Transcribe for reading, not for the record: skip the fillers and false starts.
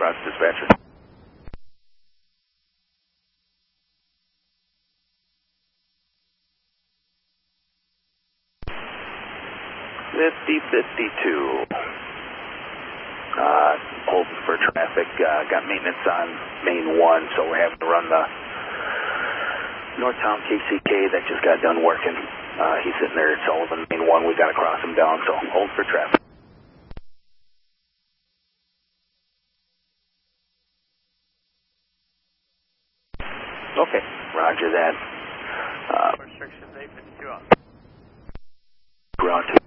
across, dispatcher. 5052. Holding for traffic. Got maintenance on main 1, so we're having to run the Northtown KCK that just got done working. He's sitting there at Sullivan, main 1. We got to cross him down, so hold for traffic. Okay, roger that. Restrictions 852 on. Ground 2.